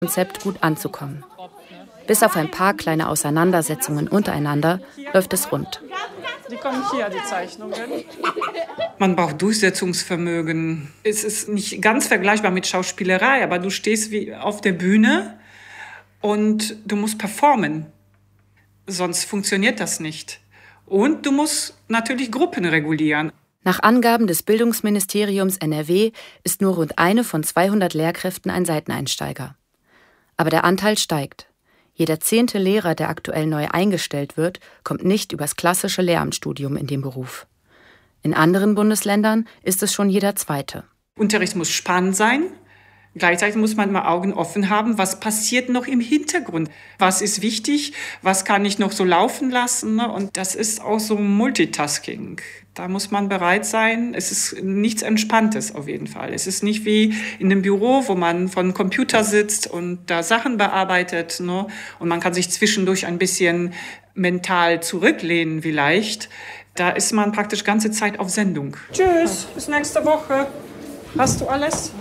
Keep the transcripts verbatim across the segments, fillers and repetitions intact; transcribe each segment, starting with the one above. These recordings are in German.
Konzept gut anzukommen. Bis auf ein paar kleine Auseinandersetzungen untereinander läuft es rund. Die kommen hier, die Zeichnungen. Man braucht Durchsetzungsvermögen. Es ist nicht ganz vergleichbar mit Schauspielerei, aber du stehst wie auf der Bühne und du musst performen. Sonst funktioniert das nicht. Und du musst natürlich Gruppen regulieren. Nach Angaben des Bildungsministeriums N R W ist nur rund eine von zweihundert Lehrkräften ein Seiteneinsteiger. Aber der Anteil steigt. Jeder zehnte Lehrer, der aktuell neu eingestellt wird, kommt nicht übers klassische Lehramtsstudium in den Beruf. In anderen Bundesländern ist es schon jeder zweite. Unterricht muss spannend sein. Gleichzeitig muss man mal Augen offen haben, was passiert noch im Hintergrund. Was ist wichtig, was kann ich noch so laufen lassen. Und das ist auch so Multitasking. Da muss man bereit sein. Es ist nichts Entspanntes auf jeden Fall. Es ist nicht wie in einem Büro, wo man vor dem Computer sitzt und da Sachen bearbeitet. Ne? Und man kann sich zwischendurch ein bisschen mental zurücklehnen vielleicht. Da ist man praktisch ganze Zeit auf Sendung. Tschüss, bis nächste Woche. Hast du alles?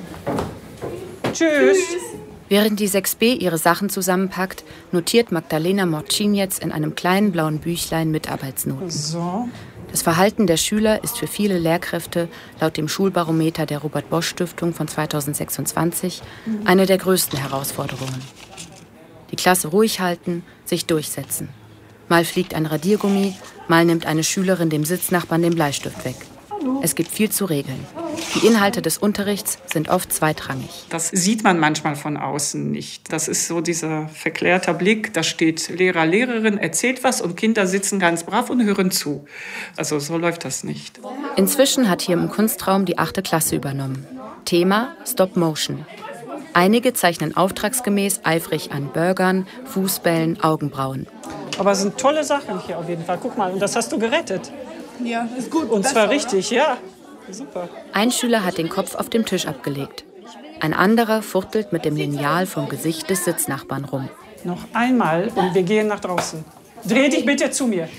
Tschüss. Während die sechs b ihre Sachen zusammenpackt, notiert Magdalena Morcziniec in einem kleinen blauen Büchlein Mitarbeitsnoten. So. Das Verhalten der Schüler ist für viele Lehrkräfte laut dem Schulbarometer der Robert-Bosch-Stiftung von zweitausendsechsundzwanzig eine der größten Herausforderungen. Die Klasse ruhig halten, sich durchsetzen. Mal fliegt ein Radiergummi, mal nimmt eine Schülerin dem Sitznachbarn den Bleistift weg. Es gibt viel zu regeln. Die Inhalte des Unterrichts sind oft zweitrangig. Das sieht man manchmal von außen nicht. Das ist so dieser verklärte Blick. Da steht Lehrer, Lehrerin, erzählt was und Kinder sitzen ganz brav und hören zu. Also so läuft das nicht. Inzwischen hat hier im Kunstraum die achte Klasse übernommen. Thema Stop Motion. Einige zeichnen auftragsgemäß eifrig an Burgern, Fußbällen, Augenbrauen. Aber es sind tolle Sachen hier auf jeden Fall. Guck mal, und das hast du gerettet. Ja, ist gut. Und zwar richtig, ja. Super. Ein Schüler hat den Kopf auf dem Tisch abgelegt. Ein anderer fuchtelt mit dem Lineal vom Gesicht des Sitznachbarn rum. Noch einmal und wir gehen nach draußen. Dreh dich bitte zu mir.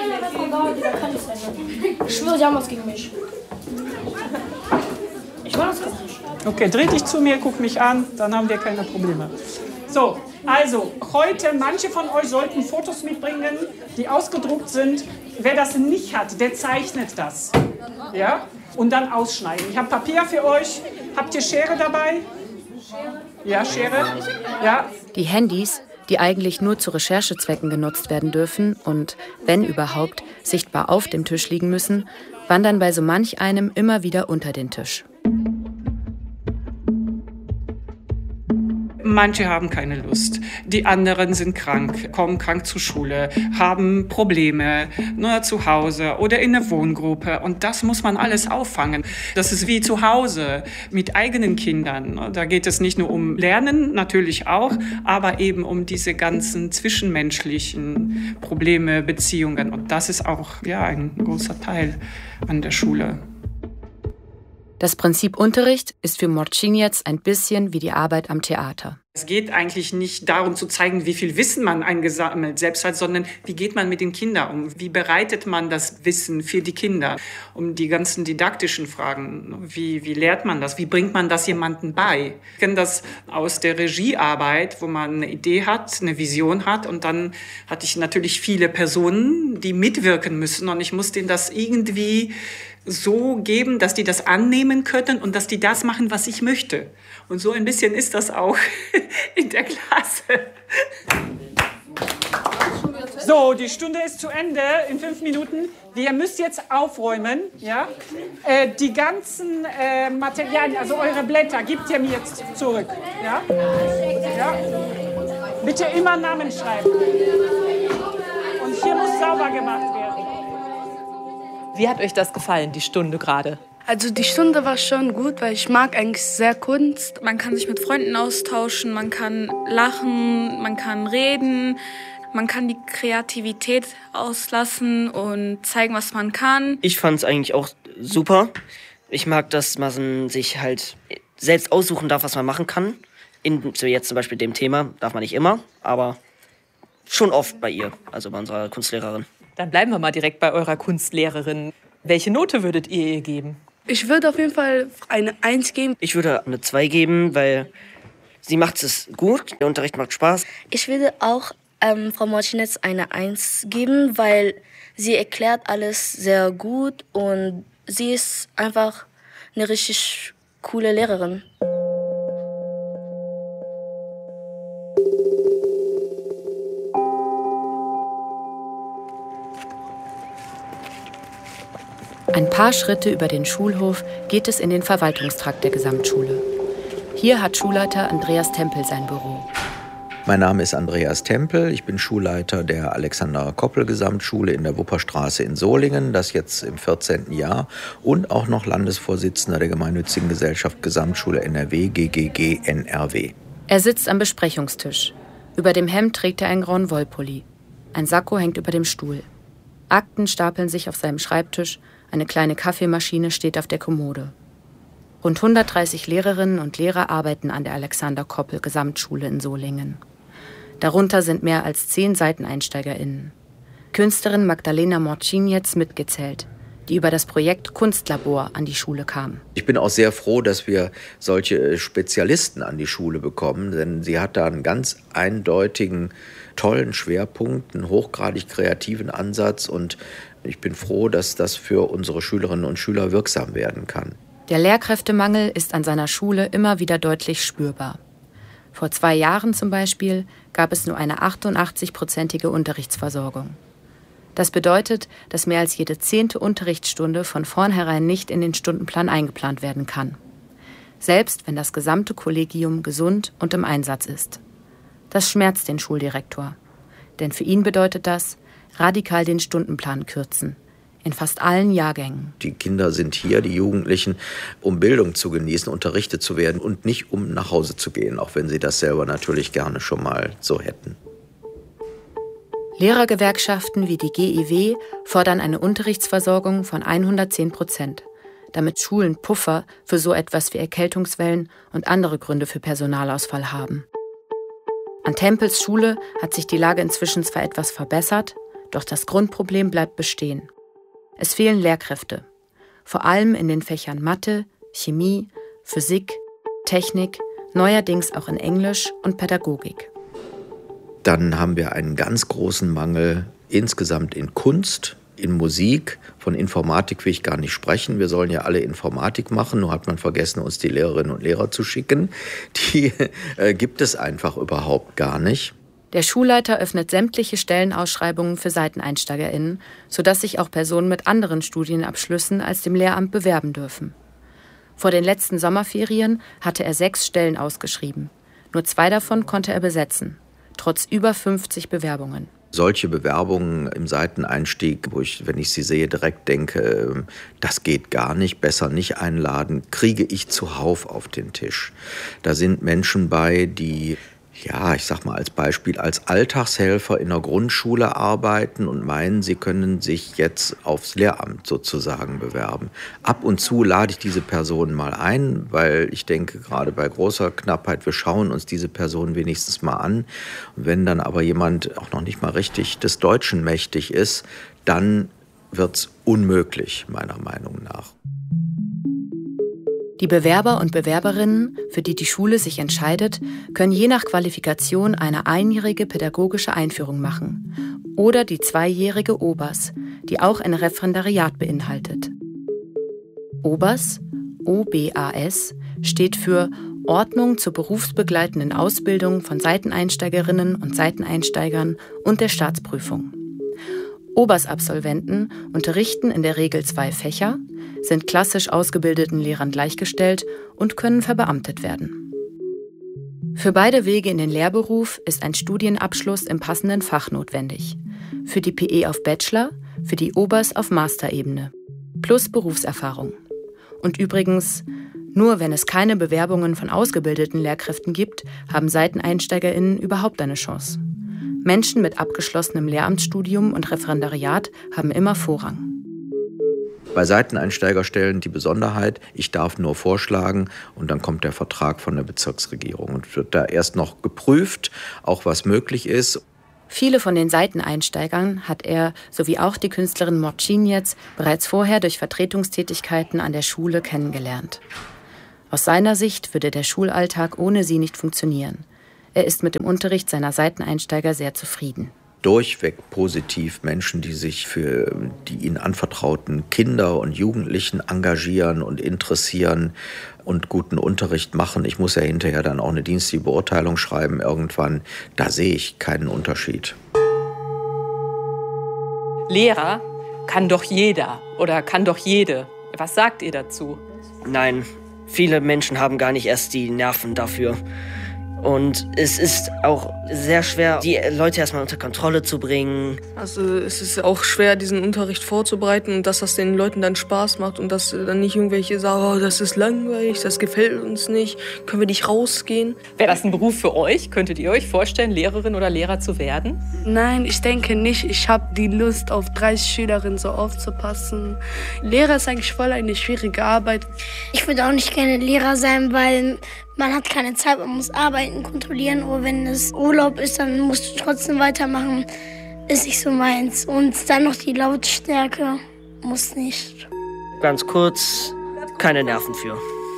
Ich schwöre, sie haben was gegen mich. Ich war das gar nicht. Okay, dreh dich zu mir, guck mich an, dann haben wir keine Probleme. So, also heute, manche von euch sollten Fotos mitbringen, die ausgedruckt sind. Wer das nicht hat, der zeichnet das. Ja? Und dann ausschneiden. Ich habe Papier für euch. Habt ihr Schere dabei? Ja, Schere? Ja. Die Handys, die eigentlich nur zu Recherchezwecken genutzt werden dürfen und, wenn überhaupt, sichtbar auf dem Tisch liegen müssen, wandern bei so manch einem immer wieder unter den Tisch. Manche haben keine Lust, die anderen sind krank, kommen krank zur Schule, haben Probleme nur zu Hause oder in der Wohngruppe. Und das muss man alles auffangen. Das ist wie zu Hause mit eigenen Kindern. Da geht es nicht nur um Lernen, natürlich auch, aber eben um diese ganzen zwischenmenschlichen Probleme, Beziehungen. Und das ist auch ja, ein großer Teil an der Schule. Das Prinzip Unterricht ist für Morcziniec ein bisschen wie die Arbeit am Theater. Es geht eigentlich nicht darum zu zeigen, wie viel Wissen man eingesammelt selbst hat, sondern wie geht man mit den Kindern um? Wie bereitet man das Wissen für die Kinder? Um die ganzen didaktischen Fragen. Wie, wie lehrt man das? Wie bringt man das jemandem bei? Ich kenne das aus der Regiearbeit, wo man eine Idee hat, eine Vision hat. Und dann hatte ich natürlich viele Personen, die mitwirken müssen. Und ich muss denen das irgendwie so geben, dass die das annehmen können und dass die das machen, was ich möchte. Und so ein bisschen ist das auch in der Klasse. So, die Stunde ist zu Ende in fünf Minuten. Wir müssen jetzt aufräumen. Ja? Äh, die ganzen äh, Materialien, also eure Blätter, gebt ihr mir jetzt zurück. Ja? Ja? Bitte immer Namen schreiben. Und hier muss sauber gemacht werden. Wie hat euch das gefallen, die Stunde gerade? Also die Stunde war schon gut, weil ich mag eigentlich sehr Kunst. Man kann sich mit Freunden austauschen, man kann lachen, man kann reden, man kann die Kreativität auslassen und zeigen, was man kann. Ich fand es eigentlich auch super. Ich mag, dass man sich halt selbst aussuchen darf, was man machen kann. In, so jetzt zum Beispiel dem Thema darf man nicht immer, aber schon oft bei ihr, also bei unserer Kunstlehrerin. Dann bleiben wir mal direkt bei eurer Kunstlehrerin. Welche Note würdet ihr ihr geben? Ich würde auf jeden Fall eine eins geben. Ich würde eine zwei geben, weil Sie macht es gut, der Unterricht macht Spaß. Ich würde auch ähm, Frau Martinez eine Eins geben, weil sie erklärt alles sehr gut und sie ist einfach eine richtig coole Lehrerin. Ein paar Schritte über den Schulhof geht es in den Verwaltungstrakt der Gesamtschule. Hier hat Schulleiter Andreas Tempel sein Büro. Mein Name ist Andreas Tempel. Ich bin Schulleiter der Alexander-Koppel-Gesamtschule in der Wupperstraße in Solingen, das jetzt im vierzehnten Jahr, und auch noch Landesvorsitzender der gemeinnützigen Gesellschaft Gesamtschule N R W, G G G N R W. Er sitzt am Besprechungstisch. Über dem Hemd trägt er einen grauen Wollpulli. Ein Sakko hängt über dem Stuhl. Akten stapeln sich auf seinem Schreibtisch. Eine kleine Kaffeemaschine steht auf der Kommode. Rund hundertdreißig Lehrerinnen und Lehrer arbeiten an der Alexander-Koppel-Gesamtschule in Solingen. Darunter sind mehr als zehn SeiteneinsteigerInnen. Künstlerin Magdalena Morcinetz mitgezählt, die über das Projekt Kunstlabor an die Schule kam. Ich bin auch sehr froh, dass wir solche Spezialisten an die Schule bekommen, denn sie hat da einen ganz eindeutigen, tollen Schwerpunkt, einen hochgradig kreativen Ansatz, und ich bin froh, dass das für unsere Schülerinnen und Schüler wirksam werden kann. Der Lehrkräftemangel ist an seiner Schule immer wieder deutlich spürbar. Vor zwei Jahren zum Beispiel gab es nur eine achtundachtzig-prozentige Unterrichtsversorgung. Das bedeutet, dass mehr als jede zehnte Unterrichtsstunde von vornherein nicht in den Stundenplan eingeplant werden kann. Selbst wenn das gesamte Kollegium gesund und im Einsatz ist. Das schmerzt den Schuldirektor. Denn für ihn bedeutet das, radikal den Stundenplan kürzen. In fast allen Jahrgängen. Die Kinder sind hier, die Jugendlichen, um Bildung zu genießen, unterrichtet zu werden und nicht um nach Hause zu gehen, auch wenn sie das selber natürlich gerne schon mal so hätten. Lehrergewerkschaften wie die G I W fordern eine Unterrichtsversorgung von hundertzehn Prozent, damit Schulen Puffer für so etwas wie Erkältungswellen und andere Gründe für Personalausfall haben. An Tempels Schule hat sich die Lage inzwischen zwar etwas verbessert, doch das Grundproblem bleibt bestehen. Es fehlen Lehrkräfte, vor allem in den Fächern Mathe, Chemie, Physik, Technik, neuerdings auch in Englisch und Pädagogik. Dann haben wir einen ganz großen Mangel insgesamt in Kunst, in Musik. Von Informatik will ich gar nicht sprechen. Wir sollen ja alle Informatik machen, nur hat man vergessen, uns die Lehrerinnen und Lehrer zu schicken. Die äh, gibt es einfach überhaupt gar nicht. Der Schulleiter öffnet sämtliche Stellenausschreibungen für SeiteneinsteigerInnen, sodass sich auch Personen mit anderen Studienabschlüssen als dem Lehramt bewerben dürfen. Vor den letzten Sommerferien hatte er sechs Stellen ausgeschrieben. Nur zwei davon konnte er besetzen, trotz über fünfzig Bewerbungen. Solche Bewerbungen im Seiteneinstieg, wo ich, wenn ich sie sehe, direkt denke, das geht gar nicht, besser nicht einladen, kriege ich zuhauf auf den Tisch. Da sind Menschen bei, die, ja, ich sag mal als Beispiel, als Alltagshelfer in der Grundschule arbeiten und meinen, sie können sich jetzt aufs Lehramt sozusagen bewerben. Ab und zu lade ich diese Personen mal ein, weil ich denke, gerade bei großer Knappheit, wir schauen uns diese Personen wenigstens mal an. Und wenn dann aber jemand auch noch nicht mal richtig des Deutschen mächtig ist, dann wird's unmöglich, meiner Meinung nach. Die Bewerber und Bewerberinnen, für die die Schule sich entscheidet, können je nach Qualifikation eine einjährige pädagogische Einführung machen oder die zweijährige O B A S, die auch ein Referendariat beinhaltet. O B A S, O B A S, steht für Ordnung zur berufsbegleitenden Ausbildung von Seiteneinsteigerinnen und Seiteneinsteigern und der Staatsprüfung. O B A S-Absolventen unterrichten in der Regel zwei Fächer, sind klassisch ausgebildeten Lehrern gleichgestellt und können verbeamtet werden. Für beide Wege in den Lehrberuf ist ein Studienabschluss im passenden Fach notwendig. Für die P E auf Bachelor, für die O B A S auf Masterebene. Plus Berufserfahrung. Und übrigens, nur wenn es keine Bewerbungen von ausgebildeten Lehrkräften gibt, haben SeiteneinsteigerInnen überhaupt eine Chance. Menschen mit abgeschlossenem Lehramtsstudium und Referendariat haben immer Vorrang. Bei Seiteneinsteigerstellen die Besonderheit, ich darf nur vorschlagen und dann kommt der Vertrag von der Bezirksregierung und wird da erst noch geprüft, auch was möglich ist. Viele von den Seiteneinsteigern hat er, sowie auch die Künstlerin Morcinetz, bereits vorher durch Vertretungstätigkeiten an der Schule kennengelernt. Aus seiner Sicht würde der Schulalltag ohne sie nicht funktionieren. Er ist mit dem Unterricht seiner Seiteneinsteiger sehr zufrieden. Durchweg positiv Menschen, die sich für die ihnen anvertrauten Kinder und Jugendlichen engagieren und interessieren und guten Unterricht machen. Ich muss ja hinterher dann auch eine dienstliche Beurteilung schreiben irgendwann. Da sehe ich keinen Unterschied. Lehrer kann doch jeder oder kann doch jede. Was sagt ihr dazu? Nein, viele Menschen haben gar nicht erst die Nerven dafür. Und es ist auch sehr schwer, die Leute erstmal unter Kontrolle zu bringen. Also es ist auch schwer, diesen Unterricht vorzubereiten und dass das den Leuten dann Spaß macht und dass dann nicht irgendwelche sagen, oh, das ist langweilig, das gefällt uns nicht, können wir nicht rausgehen. Wäre das ein Beruf für euch? Könntet ihr euch vorstellen, Lehrerin oder Lehrer zu werden? Nein, ich denke nicht. Ich habe die Lust, auf dreißig Schülerinnen so aufzupassen. Lehrer ist eigentlich voll eine schwierige Arbeit. Ich würde auch nicht gerne Lehrer sein, weil man hat keine Zeit, man muss arbeiten, kontrollieren. Oder wenn es Urlaub ist, dann musst du trotzdem weitermachen. Ist nicht so meins. Und dann noch die Lautstärke. Muss nicht. Ganz kurz, keine Nerven für.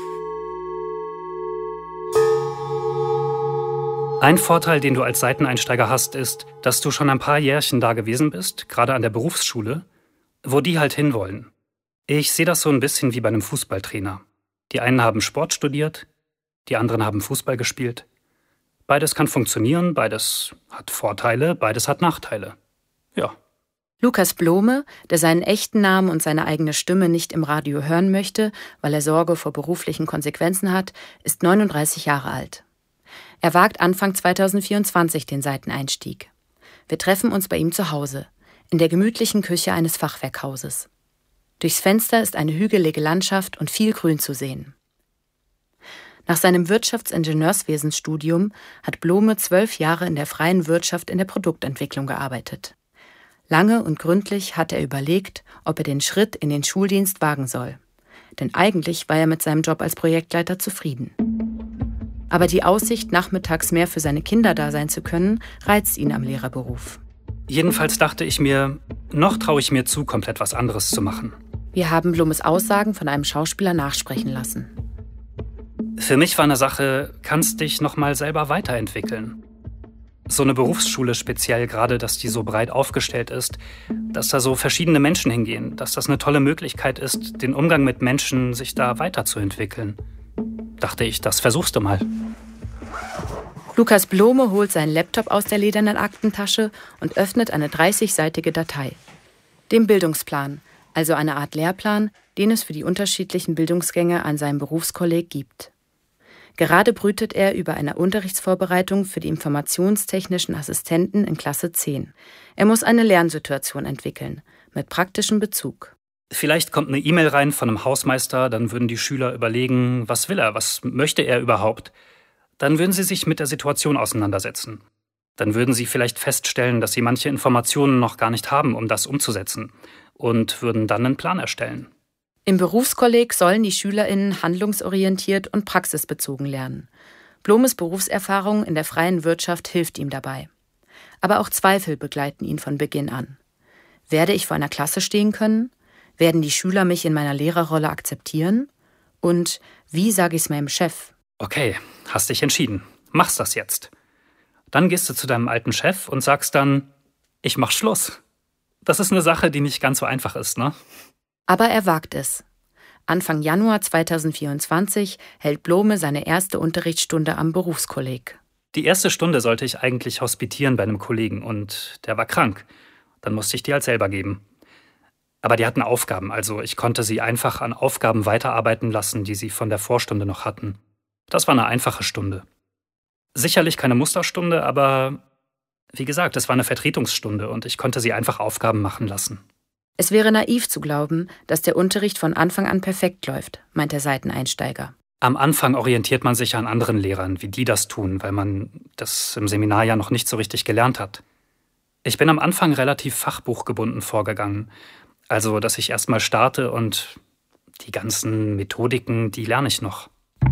Ein Vorteil, den du als Seiteneinsteiger hast, ist, dass du schon ein paar Jährchen da gewesen bist, gerade an der Berufsschule, wo die halt hinwollen. Ich sehe das so ein bisschen wie bei einem Fußballtrainer. Die einen haben Sport studiert, die anderen haben Fußball gespielt. Beides kann funktionieren, beides hat Vorteile, beides hat Nachteile. Ja. Lukas Blome, der seinen echten Namen und seine eigene Stimme nicht im Radio hören möchte, weil er Sorge vor beruflichen Konsequenzen hat, ist neununddreißig Jahre alt. Er wagt Anfang zweitausendvierundzwanzig den Seiteneinstieg. Wir treffen uns bei ihm zu Hause, in der gemütlichen Küche eines Fachwerkhauses. Durchs Fenster ist eine hügelige Landschaft und viel Grün zu sehen. Nach seinem Wirtschaftsingenieurswesensstudium hat Blome zwölf Jahre in der freien Wirtschaft in der Produktentwicklung gearbeitet. Lange und gründlich hat er überlegt, ob er den Schritt in den Schuldienst wagen soll. Denn eigentlich war er mit seinem Job als Projektleiter zufrieden. Aber die Aussicht, nachmittags mehr für seine Kinder da sein zu können, reizt ihn am Lehrerberuf. Jedenfalls dachte ich mir, noch traue ich mir zu, komplett was anderes zu machen. Wir haben Blomes Aussagen von einem Schauspieler nachsprechen lassen. Für mich war eine Sache, kannst dich noch mal selber weiterentwickeln. So eine Berufsschule speziell, gerade, dass die so breit aufgestellt ist, dass da so verschiedene Menschen hingehen, dass das eine tolle Möglichkeit ist, den Umgang mit Menschen, sich da weiterzuentwickeln. Dachte ich, das versuchst du mal. Lukas Blome holt seinen Laptop aus der ledernen Aktentasche und öffnet eine dreißigseitige Datei. Den Bildungsplan, also eine Art Lehrplan, den es für die unterschiedlichen Bildungsgänge an seinem Berufskolleg gibt. Gerade brütet er über eine Unterrichtsvorbereitung für die informationstechnischen Assistenten in Klasse zehn. Er muss eine Lernsituation entwickeln, mit praktischem Bezug. Vielleicht kommt eine E-Mail rein von einem Hausmeister, dann würden die Schüler überlegen, was will er, was möchte er überhaupt? Dann würden sie sich mit der Situation auseinandersetzen. Dann würden sie vielleicht feststellen, dass sie manche Informationen noch gar nicht haben, um das umzusetzen, und würden dann einen Plan erstellen. Im Berufskolleg sollen die SchülerInnen handlungsorientiert und praxisbezogen lernen. Blomes Berufserfahrung in der freien Wirtschaft hilft ihm dabei. Aber auch Zweifel begleiten ihn von Beginn an. Werde ich vor einer Klasse stehen können? Werden die Schüler mich in meiner Lehrerrolle akzeptieren? Und wie sage ich es meinem Chef? Okay, hast dich entschieden. Machst das jetzt. Dann gehst du zu deinem alten Chef und sagst dann, ich mach Schluss. Das ist eine Sache, die nicht ganz so einfach ist, ne? Aber er wagt es. Anfang Januar zweitausendvierundzwanzig hält Blome seine erste Unterrichtsstunde am Berufskolleg. Die erste Stunde sollte ich eigentlich hospitieren bei einem Kollegen und der war krank. Dann musste ich die halt selber geben. Aber die hatten Aufgaben, also ich konnte sie einfach an Aufgaben weiterarbeiten lassen, die sie von der Vorstunde noch hatten. Das war eine einfache Stunde. Sicherlich keine Musterstunde, aber wie gesagt, es war eine Vertretungsstunde und ich konnte sie einfach Aufgaben machen lassen. Es wäre naiv zu glauben, dass der Unterricht von Anfang an perfekt läuft, meint der Seiteneinsteiger. Am Anfang orientiert man sich an anderen Lehrern, wie die das tun, weil man das im Seminar ja noch nicht so richtig gelernt hat. Ich bin am Anfang relativ fachbuchgebunden vorgegangen. Also, dass ich erst mal starte und die ganzen Methodiken, die lerne ich noch.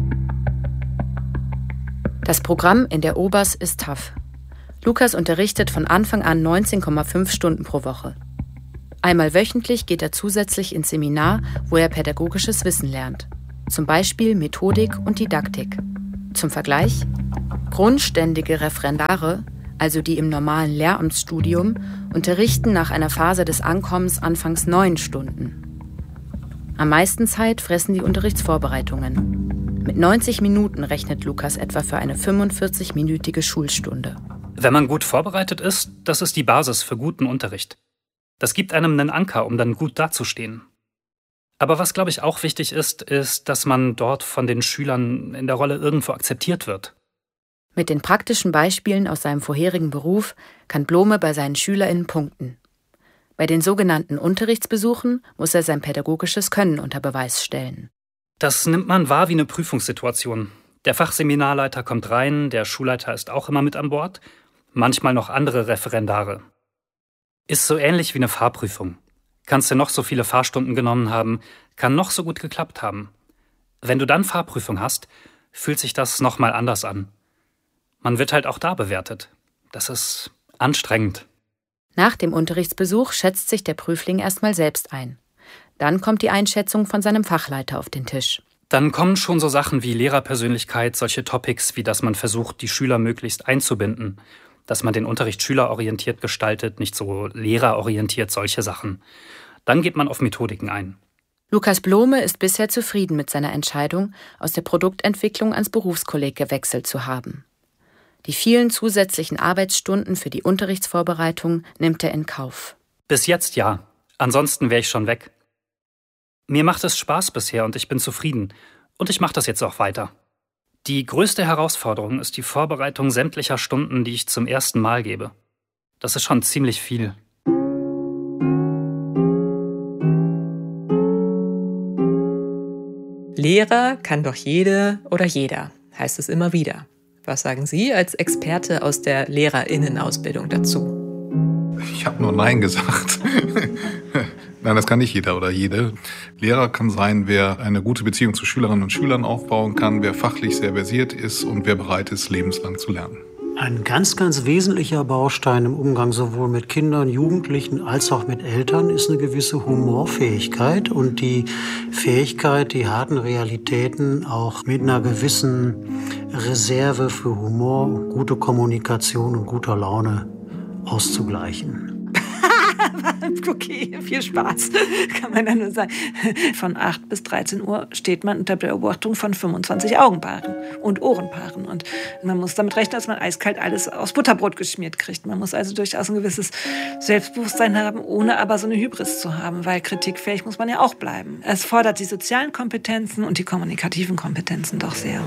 Das Programm in der Obers ist tough. Lukas unterrichtet von Anfang an neunzehn Komma fünf Stunden pro Woche. Einmal wöchentlich geht er zusätzlich ins Seminar, wo er pädagogisches Wissen lernt. zum Beispiel Methodik und Didaktik. Zum Vergleich: grundständige Referendare, also die im normalen Lehramtsstudium, unterrichten nach einer Phase des Ankommens anfangs neun Stunden. Am meisten Zeit fressen die Unterrichtsvorbereitungen. Mit neunzig Minuten rechnet Lukas etwa für eine fünfundvierzig-minütige Schulstunde. Wenn man gut vorbereitet ist, das ist die Basis für guten Unterricht. Das gibt einem einen Anker, um dann gut dazustehen. Aber was, glaube ich, auch wichtig ist, ist, dass man dort von den Schülern in der Rolle irgendwo akzeptiert wird. Mit den praktischen Beispielen aus seinem vorherigen Beruf kann Blome bei seinen SchülerInnen punkten. Bei den sogenannten Unterrichtsbesuchen muss er sein pädagogisches Können unter Beweis stellen. Das nimmt man wahr wie eine Prüfungssituation. Der Fachseminarleiter kommt rein, der Schulleiter ist auch immer mit an Bord, manchmal noch andere Referendare. Ist so ähnlich wie eine Fahrprüfung. Kannst du noch so viele Fahrstunden genommen haben, kann noch so gut geklappt haben. Wenn du dann Fahrprüfung hast, fühlt sich das nochmal anders an. Man wird halt auch da bewertet. Das ist anstrengend. Nach dem Unterrichtsbesuch schätzt sich der Prüfling erstmal selbst ein. Dann kommt die Einschätzung von seinem Fachleiter auf den Tisch. Dann kommen schon so Sachen wie Lehrerpersönlichkeit, solche Topics, wie dass man versucht, die Schüler möglichst einzubinden. Dass man den Unterricht schülerorientiert gestaltet, nicht so lehrerorientiert, solche Sachen. Dann geht man auf Methodiken ein. Lukas Blome ist bisher zufrieden mit seiner Entscheidung, aus der Produktentwicklung ans Berufskolleg gewechselt zu haben. Die vielen zusätzlichen Arbeitsstunden für die Unterrichtsvorbereitung nimmt er in Kauf. Bis jetzt ja. Ansonsten wäre ich schon weg. Mir macht es Spaß bisher und ich bin zufrieden. Und ich mache das jetzt auch weiter. Die größte Herausforderung ist die Vorbereitung sämtlicher Stunden, die ich zum ersten Mal gebe. Das ist schon ziemlich viel. Lehrer kann doch jede oder jeder, heißt es immer wieder. Was sagen Sie als Experte aus der LehrerInnenausbildung dazu? Ich habe nur Nein gesagt. Nein, das kann nicht jeder oder jede. Lehrer kann sein, wer eine gute Beziehung zu Schülerinnen und Schülern aufbauen kann, wer fachlich sehr versiert ist und wer bereit ist, lebenslang zu lernen. Ein ganz, ganz wesentlicher Baustein im Umgang sowohl mit Kindern, Jugendlichen als auch mit Eltern ist eine gewisse Humorfähigkeit und die Fähigkeit, die harten Realitäten auch mit einer gewissen Reserve für Humor, gute Kommunikation und guter Laune auszugleichen. Okay, viel Spaß, kann man dann nur sagen. Von acht bis dreizehn Uhr steht man unter Beobachtung von fünfundzwanzig Augenpaaren und Ohrenpaaren. Und man muss damit rechnen, dass man eiskalt alles aus Butterbrot geschmiert kriegt. Man muss also durchaus ein gewisses Selbstbewusstsein haben, ohne aber so eine Hybris zu haben, weil kritikfähig muss man ja auch bleiben. Es fordert die sozialen Kompetenzen und die kommunikativen Kompetenzen doch sehr.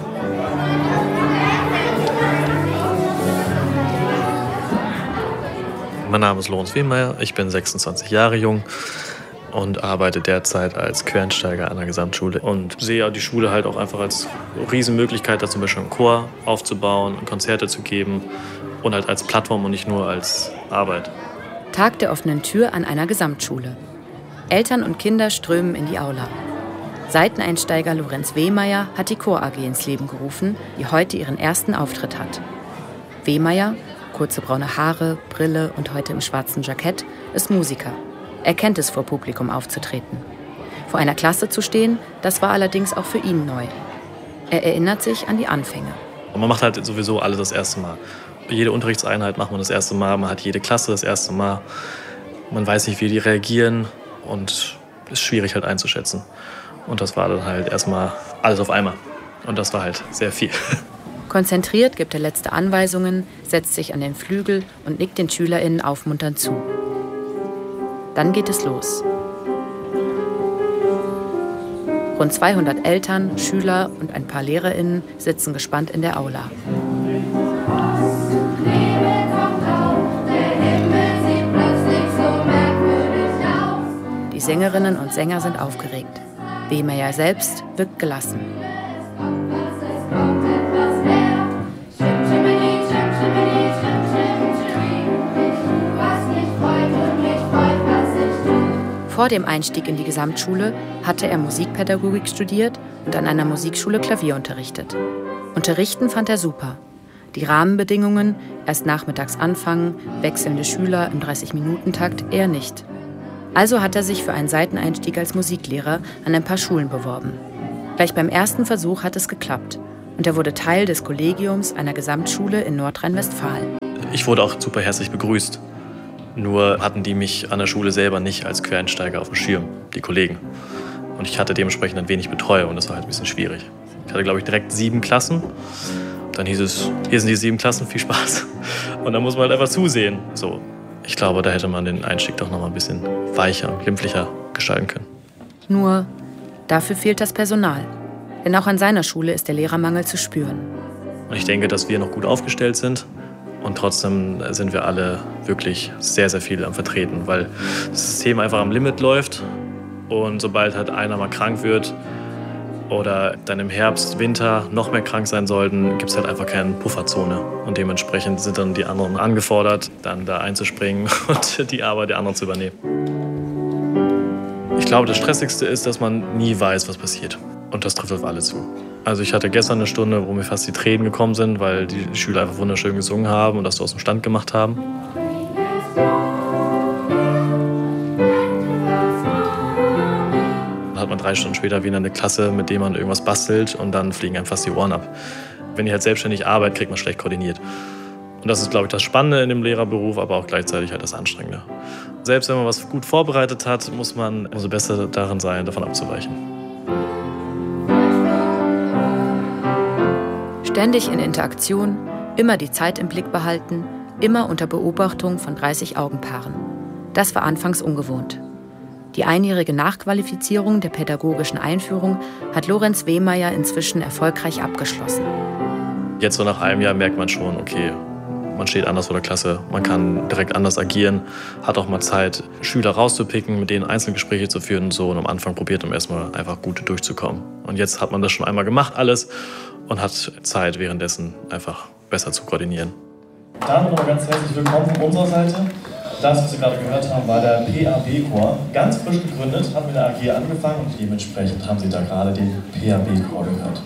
Mein Name ist Lorenz Wehmeier, ich bin sechsundzwanzig Jahre jung und arbeite derzeit als Quereinsteiger an der Gesamtschule und sehe die Schule halt auch einfach als Riesenmöglichkeit, da zum Beispiel einen Chor aufzubauen, Konzerte zu geben und halt als Plattform und nicht nur als Arbeit. Tag der offenen Tür an einer Gesamtschule. Eltern und Kinder strömen in die Aula. Seiteneinsteiger Lorenz Wehmeier hat die Chor A G ins Leben gerufen, die heute ihren ersten Auftritt hat. Wehmeier, kurze braune Haare, Brille und heute im schwarzen Jackett, ist Musiker. Er kennt es, vor Publikum aufzutreten. Vor einer Klasse zu stehen, das war allerdings auch für ihn neu. Er erinnert sich an die Anfänge. Und man macht halt sowieso alles das erste Mal. Jede Unterrichtseinheit macht man das erste Mal, man hat jede Klasse das erste Mal. Man weiß nicht, wie die reagieren und es ist schwierig halt einzuschätzen. Und das war dann halt erstmal alles auf einmal. Und das war halt sehr viel. Konzentriert gibt er letzte Anweisungen, setzt sich an den Flügel und nickt den SchülerInnen aufmunternd zu. Dann geht es los. Rund zweihundert Eltern, Schüler und ein paar LehrerInnen sitzen gespannt in der Aula. Die Sängerinnen und Sänger sind aufgeregt. Wehmeier selbst wirkt gelassen. Vor dem Einstieg in die Gesamtschule hatte er Musikpädagogik studiert und an einer Musikschule Klavier unterrichtet. Unterrichten fand er super. Die Rahmenbedingungen, erst nachmittags anfangen, wechselnde Schüler im dreißig-Minuten-Takt eher nicht. Also hat er sich für einen Seiteneinstieg als Musiklehrer an ein paar Schulen beworben. Gleich beim ersten Versuch hat es geklappt und er wurde Teil des Kollegiums einer Gesamtschule in Nordrhein-Westfalen. Ich wurde auch super herzlich begrüßt. Nur hatten die mich an der Schule selber nicht als Quereinsteiger auf dem Schirm, die Kollegen. Und ich hatte dementsprechend ein wenig Betreuung und das war halt ein bisschen schwierig. Ich hatte, glaube ich, direkt sieben Klassen. Dann hieß es, hier sind die sieben Klassen, viel Spaß. Und dann muss man halt einfach zusehen. So, ich glaube, da hätte man den Einstieg doch noch mal ein bisschen weicher und glimpflicher gestalten können. Nur, dafür fehlt das Personal. Denn auch an seiner Schule ist der Lehrermangel zu spüren. Und ich denke, dass wir noch gut aufgestellt sind. Und trotzdem sind wir alle wirklich sehr, sehr viel am Vertreten, weil das System einfach am Limit läuft. Und sobald halt einer mal krank wird oder dann im Herbst, Winter noch mehr krank sein sollten, gibt es halt einfach keine Pufferzone. Und dementsprechend sind dann die anderen angefordert, dann da einzuspringen und die Arbeit der anderen zu übernehmen. Ich glaube, das Stressigste ist, dass man nie weiß, was passiert. Und das trifft auf alle zu. Also ich hatte gestern eine Stunde, wo mir fast die Tränen gekommen sind, weil die Schüler einfach wunderschön gesungen haben und das aus dem Stand gemacht haben. Dann hat man drei Stunden später wieder eine Klasse, mit der man irgendwas bastelt und dann fliegen einem fast die Ohren ab. Wenn ihr halt selbstständig arbeitet, kriegt man schlecht koordiniert. Und das ist, glaube ich, das Spannende in dem Lehrerberuf, aber auch gleichzeitig halt das Anstrengende. Selbst wenn man was gut vorbereitet hat, muss man umso besser darin sein, davon abzuweichen. Ständig in Interaktion, immer die Zeit im Blick behalten, immer unter Beobachtung von dreißig Augenpaaren. Das war anfangs ungewohnt. Die einjährige Nachqualifizierung der pädagogischen Einführung hat Lorenz Wehmeier inzwischen erfolgreich abgeschlossen. Jetzt so nach einem Jahr merkt man schon, okay, man steht anders vor der Klasse, man kann direkt anders agieren, hat auch mal Zeit, Schüler rauszupicken, mit denen Einzelgespräche zu führen und so. Und am Anfang probiert man erstmal einfach gut durchzukommen. Und jetzt hat man das schon einmal gemacht, alles, und hat Zeit, währenddessen einfach besser zu koordinieren. Damit nochmal ganz herzlich willkommen von unserer Seite. Das, was Sie gerade gehört haben, war der P A B-Chor. Ganz frisch gegründet, hat mit der A G angefangen und dementsprechend haben Sie da gerade den P A B-Chor gehört.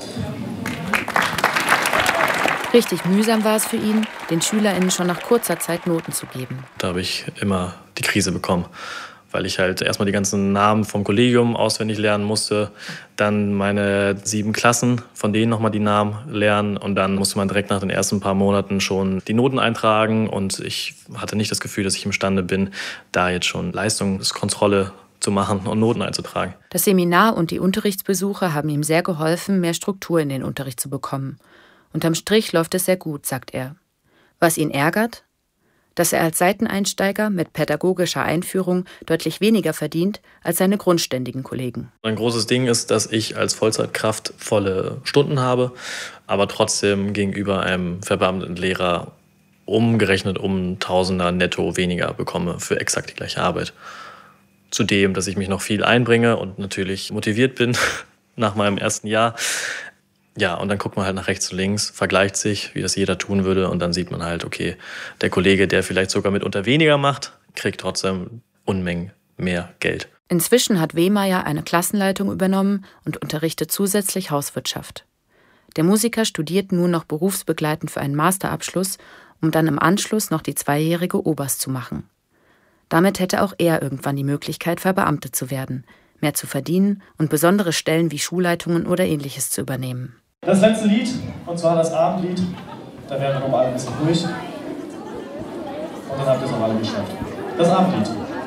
Richtig mühsam war es für ihn, den SchülerInnen schon nach kurzer Zeit Noten zu geben. Da habe ich immer die Krise bekommen, weil ich halt erstmal die ganzen Namen vom Kollegium auswendig lernen musste, dann meine sieben Klassen, von denen nochmal die Namen lernen und dann musste man direkt nach den ersten paar Monaten schon die Noten eintragen und ich hatte nicht das Gefühl, dass ich imstande bin, da jetzt schon Leistungskontrolle zu machen und Noten einzutragen. Das Seminar und die Unterrichtsbesuche haben ihm sehr geholfen, mehr Struktur in den Unterricht zu bekommen. Unterm Strich läuft es sehr gut, sagt er. Was ihn ärgert? Dass er als Seiteneinsteiger mit pädagogischer Einführung deutlich weniger verdient als seine grundständigen Kollegen. Ein großes Ding ist, dass ich als Vollzeitkraft volle Stunden habe, aber trotzdem gegenüber einem verbeamteten Lehrer umgerechnet um Tausender netto weniger bekomme für exakt die gleiche Arbeit. Zudem, dass ich mich noch viel einbringe und natürlich motiviert bin nach meinem ersten Jahr. Ja, und dann guckt man halt nach rechts und links, vergleicht sich, wie das jeder tun würde. Und dann sieht man halt, okay, der Kollege, der vielleicht sogar mitunter weniger macht, kriegt trotzdem Unmengen mehr Geld. Inzwischen hat Wehmeier eine Klassenleitung übernommen und unterrichtet zusätzlich Hauswirtschaft. Der Musiker studiert nun noch berufsbegleitend für einen Masterabschluss, um dann im Anschluss noch die zweijährige Oberst zu machen. Damit hätte auch er irgendwann die Möglichkeit, verbeamtet zu werden, mehr zu verdienen und besondere Stellen wie Schulleitungen oder Ähnliches zu übernehmen. Das letzte Lied, und zwar das Abendlied, da werden wir noch mal ein bisschen durch. Und dann habt ihr es auch alle geschafft. Das Abendlied.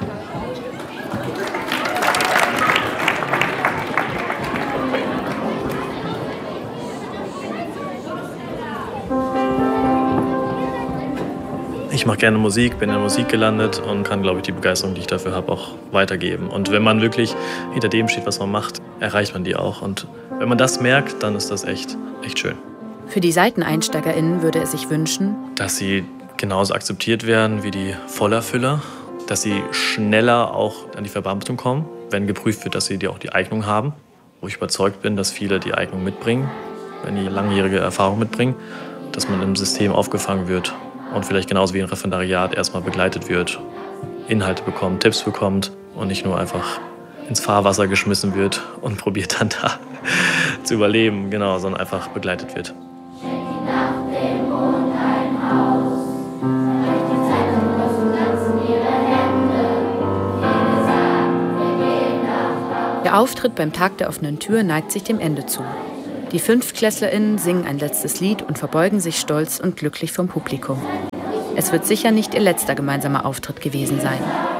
Ich mache gerne Musik, bin in der Musik gelandet und kann, glaube ich, die Begeisterung, die ich dafür habe, auch weitergeben. Und wenn man wirklich hinter dem steht, was man macht, erreicht man die auch. Und wenn man das merkt, dann ist das echt, echt schön. Für die SeiteneinsteigerInnen würde es sich wünschen, dass sie genauso akzeptiert werden wie die Vollerfüller, dass sie schneller auch an die Verbeamtung kommen, wenn geprüft wird, dass sie die auch die Eignung haben. Wo ich überzeugt bin, dass viele die Eignung mitbringen, wenn die langjährige Erfahrung mitbringen, dass man im System aufgefangen wird und vielleicht genauso wie ein Referendariat erstmal begleitet wird, Inhalte bekommt, Tipps bekommt und nicht nur einfach ins Fahrwasser geschmissen wird und probiert dann da zu überleben, genau, sondern einfach begleitet wird. Der Der Auftritt beim Tag der offenen Tür neigt sich dem Ende zu. Die FünftklässlerInnen singen ein letztes Lied und verbeugen sich stolz und glücklich vom Publikum. Es wird sicher nicht ihr letzter gemeinsamer Auftritt gewesen sein.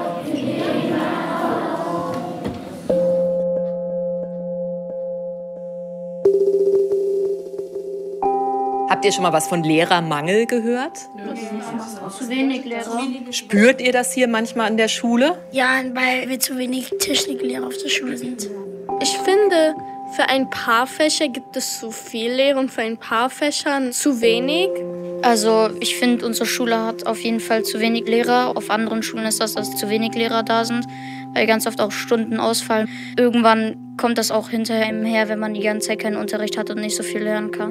Habt ihr schon mal was von Lehrermangel gehört? Zu wenig Lehrer. Spürt ihr das hier manchmal an der Schule? Ja, weil wir zu wenig Techniklehrer auf der Schule sind. Ich finde, für ein paar Fächer gibt es zu viel Lehrer und für ein paar Fächer zu wenig. Also ich finde, unsere Schule hat auf jeden Fall zu wenig Lehrer. Auf anderen Schulen ist das, dass zu wenig Lehrer da sind, weil ganz oft auch Stunden ausfallen. Irgendwann kommt das auch hinterher her, wenn man die ganze Zeit keinen Unterricht hat und nicht so viel lernen kann.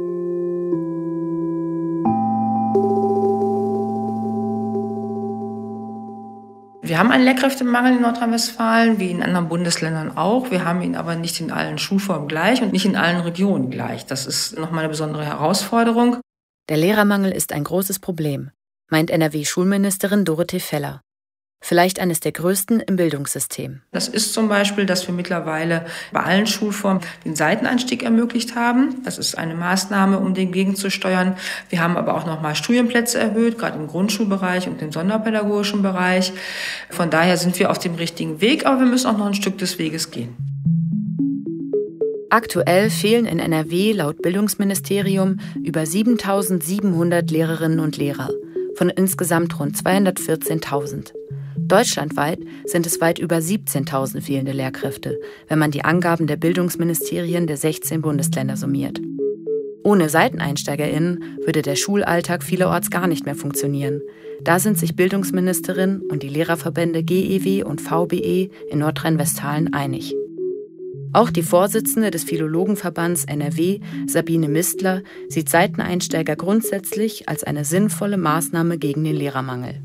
Wir haben einen Lehrkräftemangel in Nordrhein-Westfalen, wie in anderen Bundesländern auch. Wir haben ihn aber nicht in allen Schulformen gleich und nicht in allen Regionen gleich. Das ist nochmal eine besondere Herausforderung. Der Lehrermangel ist ein großes Problem, meint N R W-Schulministerin Dorothee Feller. Vielleicht eines der größten im Bildungssystem. Das ist zum Beispiel, dass wir mittlerweile bei allen Schulformen den Seiteneinstieg ermöglicht haben. Das ist eine Maßnahme, um dem gegenzusteuern. Wir haben aber auch nochmal Studienplätze erhöht, gerade im Grundschulbereich und im sonderpädagogischen Bereich. Von daher sind wir auf dem richtigen Weg, aber wir müssen auch noch ein Stück des Weges gehen. Aktuell fehlen in N R W laut Bildungsministerium über siebentausendsiebenhundert Lehrerinnen und Lehrer von insgesamt rund zweihundertvierzehntausend. Deutschlandweit sind es weit über siebzehntausend fehlende Lehrkräfte, wenn man die Angaben der Bildungsministerien der sechzehn Bundesländer summiert. Ohne SeiteneinsteigerInnen würde der Schulalltag vielerorts gar nicht mehr funktionieren. Da sind sich Bildungsministerin und die Lehrerverbände G E W und V B E in Nordrhein-Westfalen einig. Auch die Vorsitzende des Philologenverbands N R W, Sabine Mistler, sieht Seiteneinsteiger grundsätzlich als eine sinnvolle Maßnahme gegen den Lehrermangel.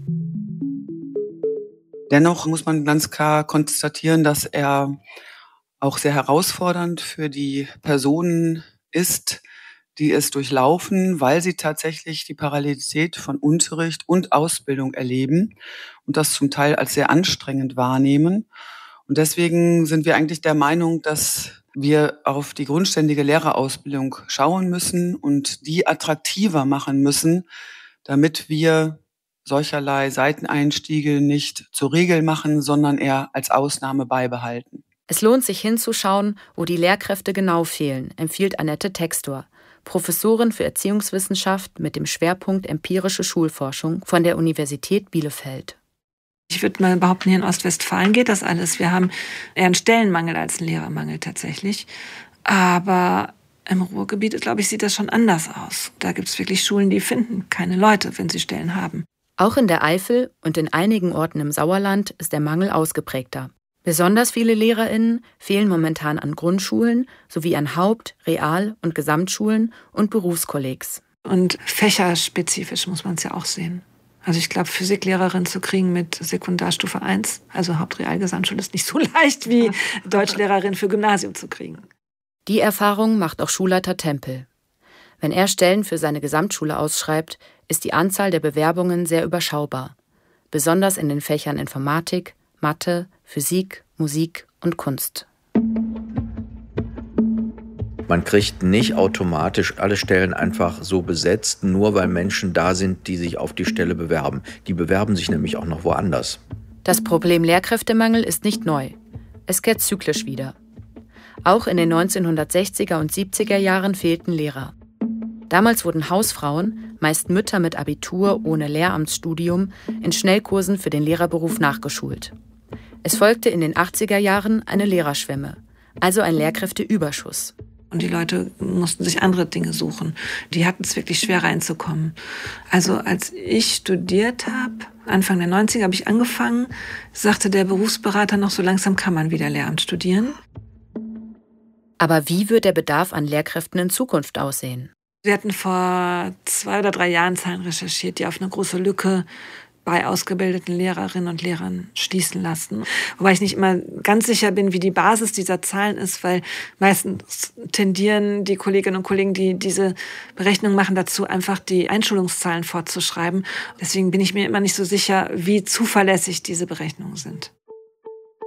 Dennoch muss man ganz klar konstatieren, dass er auch sehr herausfordernd für die Personen ist, die es durchlaufen, weil sie tatsächlich die Parallelität von Unterricht und Ausbildung erleben und das zum Teil als sehr anstrengend wahrnehmen. Und deswegen sind wir eigentlich der Meinung, dass wir auf die grundständige Lehrerausbildung schauen müssen und die attraktiver machen müssen, damit wir solcherlei Seiteneinstiege nicht zur Regel machen, sondern eher als Ausnahme beibehalten. Es lohnt sich hinzuschauen, wo die Lehrkräfte genau fehlen, empfiehlt Annette Textor, Professorin für Erziehungswissenschaft mit dem Schwerpunkt empirische Schulforschung von der Universität Bielefeld. Ich würde mal behaupten, hier in Ostwestfalen geht das alles. Wir haben eher einen Stellenmangel als einen Lehrermangel tatsächlich. Aber im Ruhrgebiet, glaube ich, sieht das schon anders aus. Da gibt es wirklich Schulen, die finden keine Leute, wenn sie Stellen haben. Auch in der Eifel und in einigen Orten im Sauerland ist der Mangel ausgeprägter. Besonders viele LehrerInnen fehlen momentan an Grundschulen sowie an Haupt-, Real- und Gesamtschulen und Berufskollegs. Und fächerspezifisch muss man es ja auch sehen. Also ich glaube, Physiklehrerin zu kriegen mit Sekundarstufe eins, also Haupt-, Gesamtschule, ist nicht so leicht wie Deutschlehrerin für Gymnasium zu kriegen. Die Erfahrung macht auch Schulleiter Tempel. Wenn er Stellen für seine Gesamtschule ausschreibt, ist die Anzahl der Bewerbungen sehr überschaubar. Besonders in den Fächern Informatik, Mathe, Physik, Musik und Kunst. Man kriegt nicht automatisch alle Stellen einfach so besetzt, nur weil Menschen da sind, die sich auf die Stelle bewerben. Die bewerben sich nämlich auch noch woanders. Das Problem Lehrkräftemangel ist nicht neu. Es kehrt zyklisch wieder. Auch in den neunzehnhundertsechziger und siebziger Jahren fehlten Lehrer. Damals wurden Hausfrauen, meist Mütter mit Abitur ohne Lehramtsstudium, in Schnellkursen für den Lehrerberuf nachgeschult. Es folgte in den achtziger Jahren eine Lehrerschwemme, also ein Lehrkräfteüberschuss. Und die Leute mussten sich andere Dinge suchen. Die hatten es wirklich schwer reinzukommen. Also als ich studiert habe, Anfang der neunziger habe ich angefangen, sagte der Berufsberater noch, so langsam kann man wieder Lehramt studieren. Aber wie wird der Bedarf an Lehrkräften in Zukunft aussehen? Wir hatten vor zwei oder drei Jahren Zahlen recherchiert, die auf eine große Lücke bei ausgebildeten Lehrerinnen und Lehrern schließen lassen. Wobei ich nicht immer ganz sicher bin, wie die Basis dieser Zahlen ist, weil meistens tendieren die Kolleginnen und Kollegen, die diese Berechnung machen, dazu, einfach die Einschulungszahlen fortzuschreiben. Deswegen bin ich mir immer nicht so sicher, wie zuverlässig diese Berechnungen sind.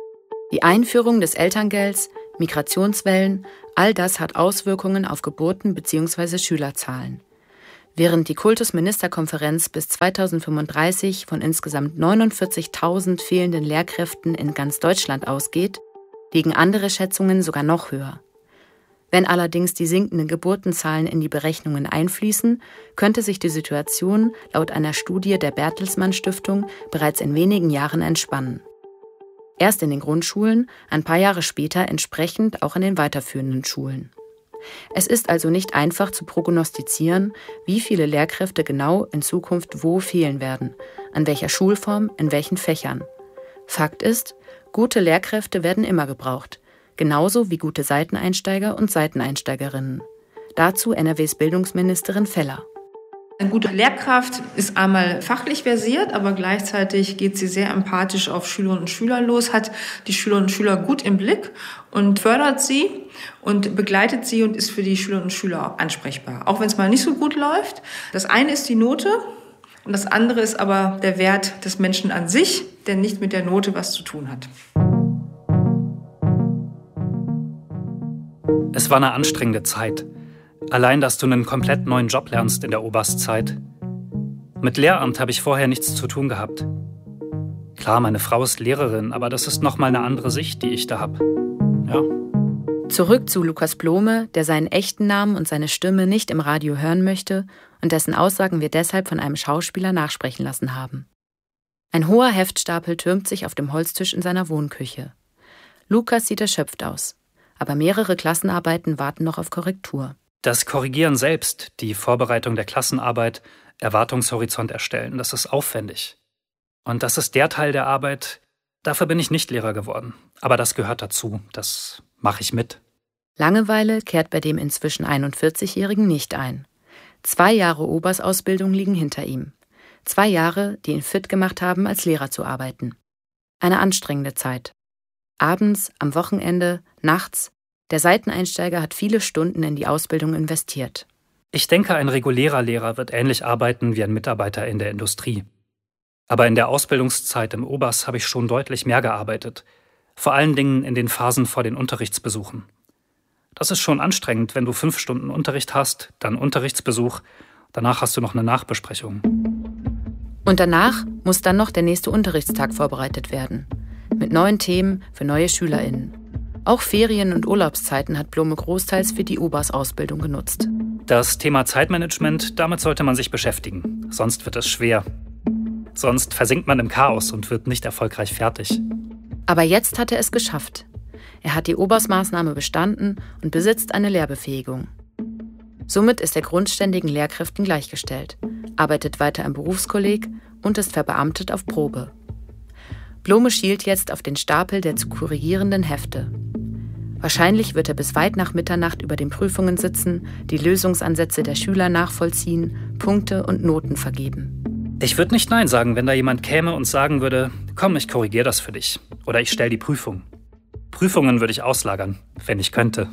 Die Einführung des Elterngelds, Migrationswellen, all das hat Auswirkungen auf Geburten bzw. Schülerzahlen. Während die Kultusministerkonferenz bis zweitausendfünfunddreißig von insgesamt neunundvierzigtausend fehlenden Lehrkräften in ganz Deutschland ausgeht, liegen andere Schätzungen sogar noch höher. Wenn allerdings die sinkenden Geburtenzahlen in die Berechnungen einfließen, könnte sich die Situation laut einer Studie der Bertelsmann Stiftung bereits in wenigen Jahren entspannen. Erst in den Grundschulen, ein paar Jahre später entsprechend auch in den weiterführenden Schulen. Es ist also nicht einfach zu prognostizieren, wie viele Lehrkräfte genau in Zukunft wo fehlen werden, an welcher Schulform, in welchen Fächern. Fakt ist, gute Lehrkräfte werden immer gebraucht, genauso wie gute Seiteneinsteiger und Seiteneinsteigerinnen. Dazu N R Ws Bildungsministerin Feller. Eine gute Lehrkraft ist einmal fachlich versiert, aber gleichzeitig geht sie sehr empathisch auf Schülerinnen und Schüler los, hat die Schülerinnen und Schüler gut im Blick und fördert sie und begleitet sie und ist für die Schülerinnen und Schüler auch ansprechbar. Auch wenn es mal nicht so gut läuft. Das eine ist die Note und das andere ist aber der Wert des Menschen an sich, der nicht mit der Note was zu tun hat. Es war eine anstrengende Zeit. Allein, dass du einen komplett neuen Job lernst in der Oberstzeit. Mit Lehramt habe ich vorher nichts zu tun gehabt. Klar, meine Frau ist Lehrerin, aber das ist noch mal eine andere Sicht, die ich da habe. Ja. Zurück zu Lukas Blome, der seinen echten Namen und seine Stimme nicht im Radio hören möchte und dessen Aussagen wir deshalb von einem Schauspieler nachsprechen lassen haben. Ein hoher Heftstapel türmt sich auf dem Holztisch in seiner Wohnküche. Lukas sieht erschöpft aus, aber mehrere Klassenarbeiten warten noch auf Korrektur. Das Korrigieren selbst, die Vorbereitung der Klassenarbeit, Erwartungshorizont erstellen, das ist aufwendig. Und das ist der Teil der Arbeit, dafür bin ich nicht Lehrer geworden. Aber das gehört dazu, das mache ich mit. Langeweile kehrt bei dem inzwischen einundvierzigjährigen nicht ein. Zwei Jahre Obersausbildung liegen hinter ihm. Zwei Jahre, die ihn fit gemacht haben, als Lehrer zu arbeiten. Eine anstrengende Zeit. Abends, am Wochenende, nachts. Der Seiteneinsteiger hat viele Stunden in die Ausbildung investiert. Ich denke, ein regulärer Lehrer wird ähnlich arbeiten wie ein Mitarbeiter in der Industrie. Aber in der Ausbildungszeit im Obers habe ich schon deutlich mehr gearbeitet. Vor allen Dingen in den Phasen vor den Unterrichtsbesuchen. Das ist schon anstrengend, wenn du fünf Stunden Unterricht hast, dann Unterrichtsbesuch, danach hast du noch eine Nachbesprechung. Und danach muss dann noch der nächste Unterrichtstag vorbereitet werden. Mit neuen Themen für neue SchülerInnen. Auch Ferien- und Urlaubszeiten hat Blome großteils für die Obersausbildung genutzt. Das Thema Zeitmanagement, damit sollte man sich beschäftigen. Sonst wird es schwer. Sonst versinkt man im Chaos und wird nicht erfolgreich fertig. Aber jetzt hat er es geschafft. Er hat die Obersmaßnahme bestanden und besitzt eine Lehrbefähigung. Somit ist er grundständigen Lehrkräften gleichgestellt, arbeitet weiter im Berufskolleg und ist verbeamtet auf Probe. Blome schielt jetzt auf den Stapel der zu korrigierenden Hefte. Wahrscheinlich wird er bis weit nach Mitternacht über den Prüfungen sitzen, die Lösungsansätze der Schüler nachvollziehen, Punkte und Noten vergeben. Ich würde nicht Nein sagen, wenn da jemand käme und sagen würde, komm, ich korrigiere das für dich. Oder ich stelle die Prüfung. Prüfungen würde ich auslagern, wenn ich könnte.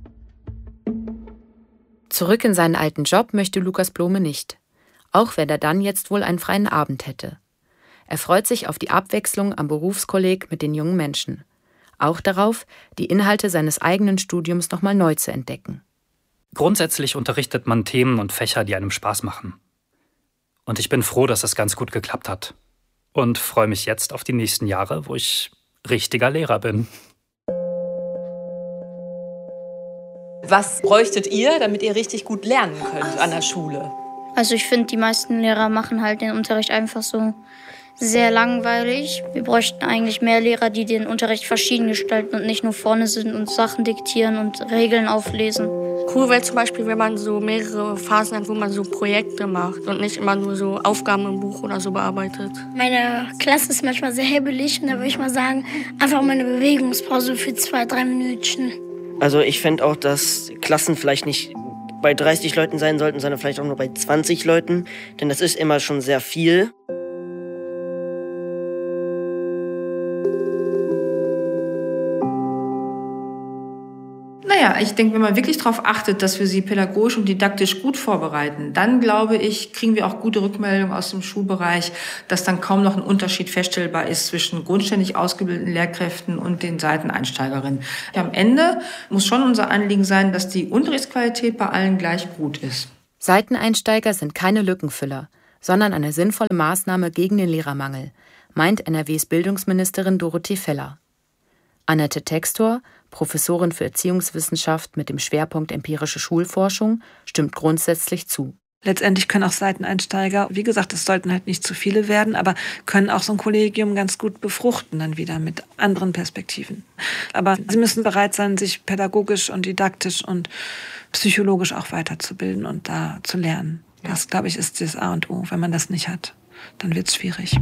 Zurück in seinen alten Job möchte Lukas Blome nicht. Auch wenn er dann jetzt wohl einen freien Abend hätte. Er freut sich auf die Abwechslung am Berufskolleg mit den jungen Menschen. Auch darauf, die Inhalte seines eigenen Studiums nochmal neu zu entdecken. Grundsätzlich unterrichtet man Themen und Fächer, die einem Spaß machen. Und ich bin froh, dass es ganz gut geklappt hat. Und freue mich jetzt auf die nächsten Jahre, wo ich richtiger Lehrer bin. Was bräuchtet ihr, damit ihr richtig gut lernen könnt an der Schule? Also ich finde, die meisten Lehrer machen halt den Unterricht einfach so sehr langweilig. Wir bräuchten eigentlich mehr Lehrer, die den Unterricht verschieden gestalten und nicht nur vorne sind und Sachen diktieren und Regeln auflesen. Cool wäre zum Beispiel, wenn man so mehrere Phasen hat, wo man so Projekte macht und nicht immer nur so Aufgaben im Buch oder so bearbeitet. Meine Klasse ist manchmal sehr hibbelig und da würde ich mal sagen, einfach mal eine Bewegungspause für zwei, drei Minütchen. Also ich fände auch, dass Klassen vielleicht nicht bei dreißig Leuten sein sollten, sondern vielleicht auch nur bei zwanzig Leuten, denn das ist immer schon sehr viel. Naja, Naja, ich denke, wenn man wirklich darauf achtet, dass wir sie pädagogisch und didaktisch gut vorbereiten, dann glaube ich, kriegen wir auch gute Rückmeldungen aus dem Schulbereich, dass dann kaum noch ein Unterschied feststellbar ist zwischen grundständig ausgebildeten Lehrkräften und den Seiteneinsteigerinnen. Am Ende muss schon unser Anliegen sein, dass die Unterrichtsqualität bei allen gleich gut ist. Seiteneinsteiger sind keine Lückenfüller, sondern eine sinnvolle Maßnahme gegen den Lehrermangel, meint N R Ws Bildungsministerin Dorothee Feller. Annette Textor, Professorin für Erziehungswissenschaft mit dem Schwerpunkt empirische Schulforschung, stimmt grundsätzlich zu. Letztendlich können auch Seiteneinsteiger, wie gesagt, es sollten halt nicht zu viele werden, aber können auch so ein Kollegium ganz gut befruchten dann wieder mit anderen Perspektiven. Aber sie müssen bereit sein, sich pädagogisch und didaktisch und psychologisch auch weiterzubilden und da zu lernen. Das, glaube ich, ist das A und O. Wenn man das nicht hat, dann wird es schwierig.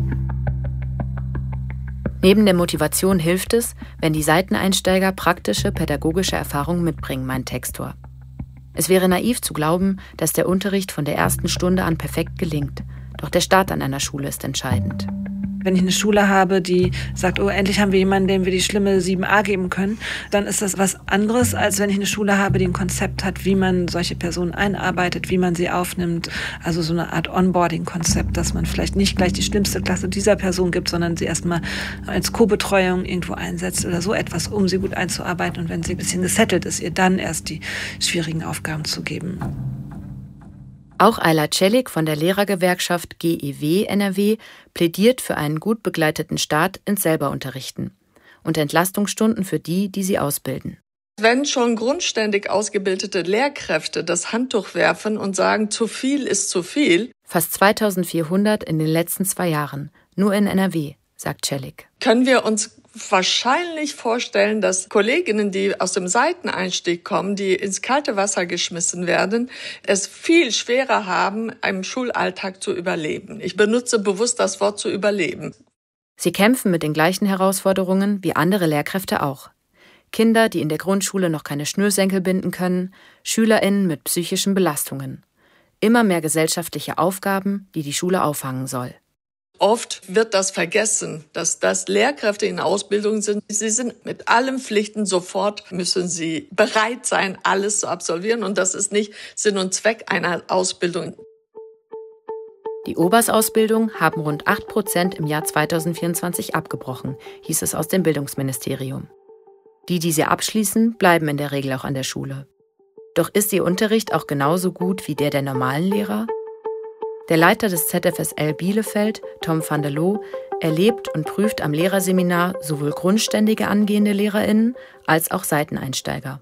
Neben der Motivation hilft es, wenn die Seiteneinsteiger praktische pädagogische Erfahrungen mitbringen, meint Textor. Es wäre naiv zu glauben, dass der Unterricht von der ersten Stunde an perfekt gelingt. Doch der Start an einer Schule ist entscheidend. Wenn ich eine Schule habe, die sagt, oh, endlich haben wir jemanden, dem wir die schlimme sieben a geben können, dann ist das was anderes, als wenn ich eine Schule habe, die ein Konzept hat, wie man solche Personen einarbeitet, wie man sie aufnimmt. Also so eine Art Onboarding-Konzept, dass man vielleicht nicht gleich die schlimmste Klasse dieser Person gibt, sondern sie erstmal als Co-Betreuung irgendwo einsetzt oder so etwas, um sie gut einzuarbeiten. Und wenn sie ein bisschen gesettelt ist, ihr dann erst die schwierigen Aufgaben zu geben. Auch Ayla Celik von der Lehrergewerkschaft G E W N R W plädiert für einen gut begleiteten Start ins Selberunterrichten und Entlastungsstunden für die, die sie ausbilden. Wenn schon grundständig ausgebildete Lehrkräfte das Handtuch werfen und sagen, zu viel ist zu viel. Fast zweitausendvierhundert in den letzten zwei Jahren, nur in N R W, sagt Celik. Können wir uns wahrscheinlich vorstellen, dass Kolleginnen, die aus dem Seiteneinstieg kommen, die ins kalte Wasser geschmissen werden, es viel schwerer haben, im Schulalltag zu überleben. Ich benutze bewusst das Wort zu überleben. Sie kämpfen mit den gleichen Herausforderungen wie andere Lehrkräfte auch. Kinder, die in der Grundschule noch keine Schnürsenkel binden können, SchülerInnen mit psychischen Belastungen. Immer mehr gesellschaftliche Aufgaben, die die Schule auffangen soll. Oft wird das vergessen, dass das Lehrkräfte in Ausbildung sind. Sie sind mit allen Pflichten sofort, müssen sie bereit sein, alles zu absolvieren. Und das ist nicht Sinn und Zweck einer Ausbildung. Die Obersausbildung haben rund acht Prozent im Jahr zweitausendvierundzwanzig abgebrochen, hieß es aus dem Bildungsministerium. Die, die sie abschließen, bleiben in der Regel auch an der Schule. Doch ist ihr Unterricht auch genauso gut wie der der normalen Lehrer? Der Leiter des Z F S L Bielefeld, Tom van der Loo, erlebt und prüft am Lehrerseminar sowohl grundständige angehende LehrerInnen als auch Seiteneinsteiger.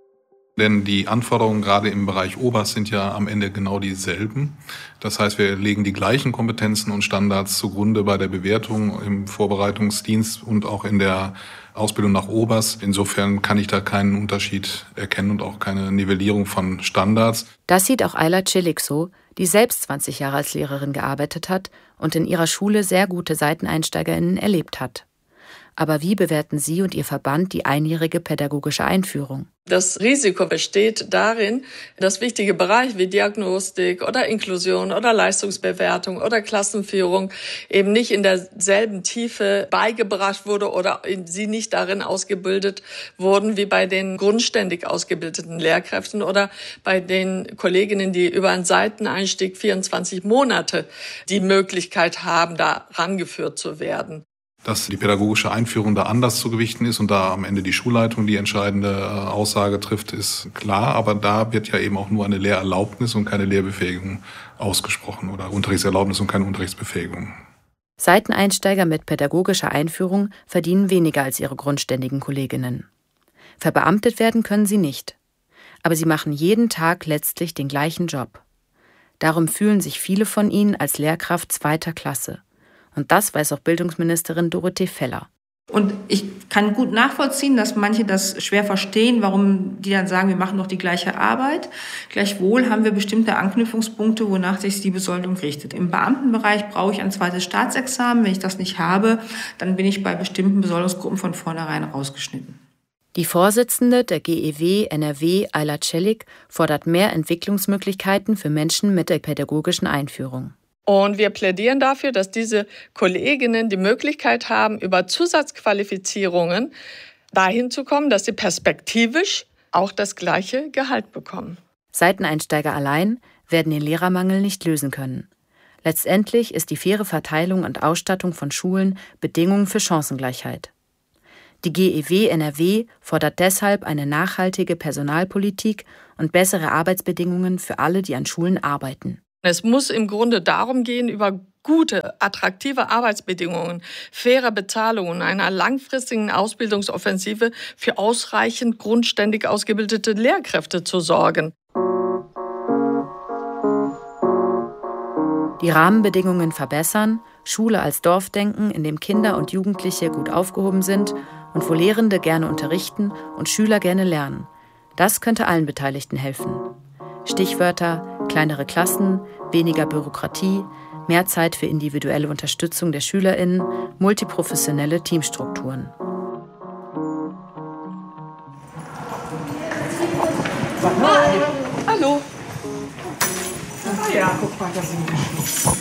Denn die Anforderungen gerade im Bereich Obers sind ja am Ende genau dieselben. Das heißt, wir legen die gleichen Kompetenzen und Standards zugrunde bei der Bewertung im Vorbereitungsdienst und auch in der Ausbildung nach Obers. Insofern kann ich da keinen Unterschied erkennen und auch keine Nivellierung von Standards. Das sieht auch Ayla Celik so, die selbst zwanzig Jahre als Lehrerin gearbeitet hat und in ihrer Schule sehr gute SeiteneinsteigerInnen erlebt hat. Aber wie bewerten Sie und Ihr Verband die einjährige pädagogische Einführung? Das Risiko besteht darin, dass wichtige Bereiche wie Diagnostik oder Inklusion oder Leistungsbewertung oder Klassenführung eben nicht in derselben Tiefe beigebracht wurde oder sie nicht darin ausgebildet wurden wie bei den grundständig ausgebildeten Lehrkräften oder bei den Kolleginnen, die über einen Seiteneinstieg vierundzwanzig Monate die Möglichkeit haben, da rangeführt zu werden. Dass die pädagogische Einführung da anders zu gewichten ist und da am Ende die Schulleitung die entscheidende Aussage trifft, ist klar. Aber da wird ja eben auch nur eine Lehrerlaubnis und keine Lehrbefähigung ausgesprochen oder Unterrichtserlaubnis und keine Unterrichtsbefähigung. Seiteneinsteiger mit pädagogischer Einführung verdienen weniger als ihre grundständigen Kolleginnen. Verbeamtet werden können sie nicht. Aber sie machen jeden Tag letztlich den gleichen Job. Darum fühlen sich viele von ihnen als Lehrkraft zweiter Klasse. Und das weiß auch Bildungsministerin Dorothee Feller. Und ich kann gut nachvollziehen, dass manche das schwer verstehen, warum die dann sagen, wir machen doch die gleiche Arbeit. Gleichwohl haben wir bestimmte Anknüpfungspunkte, wonach sich die Besoldung richtet. Im Beamtenbereich brauche ich ein zweites Staatsexamen. Wenn ich das nicht habe, dann bin ich bei bestimmten Besoldungsgruppen von vornherein rausgeschnitten. Die Vorsitzende der G E W N R W, Ayla Celik, fordert mehr Entwicklungsmöglichkeiten für Menschen mit der pädagogischen Einführung. Und wir plädieren dafür, dass diese Kolleginnen die Möglichkeit haben, über Zusatzqualifizierungen dahin zu kommen, dass sie perspektivisch auch das gleiche Gehalt bekommen. Seiteneinsteiger allein werden den Lehrermangel nicht lösen können. Letztendlich ist die faire Verteilung und Ausstattung von Schulen Bedingung für Chancengleichheit. Die G E W N R W fordert deshalb eine nachhaltige Personalpolitik und bessere Arbeitsbedingungen für alle, die an Schulen arbeiten. Es muss im Grunde darum gehen, über gute, attraktive Arbeitsbedingungen, faire Bezahlung und einer langfristigen Ausbildungsoffensive für ausreichend grundständig ausgebildete Lehrkräfte zu sorgen. Die Rahmenbedingungen verbessern, Schule als Dorfdenken, in dem Kinder und Jugendliche gut aufgehoben sind und wo Lehrende gerne unterrichten und Schüler gerne lernen. Das könnte allen Beteiligten helfen. Stichwörter: kleinere Klassen, weniger Bürokratie, mehr Zeit für individuelle Unterstützung der SchülerInnen, multiprofessionelle Teamstrukturen. Hallo. Ja, guck mal, da sind wir.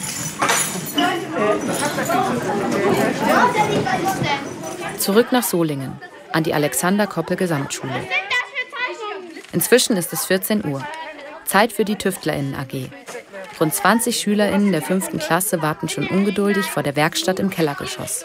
Zurück nach Solingen, an die Alexander-Koppel-Gesamtschule. Inzwischen ist es vierzehn Uhr. Zeit für die TüftlerInnen-A G. Rund zwanzig SchülerInnen der fünften Klasse warten schon ungeduldig vor der Werkstatt im Kellergeschoss.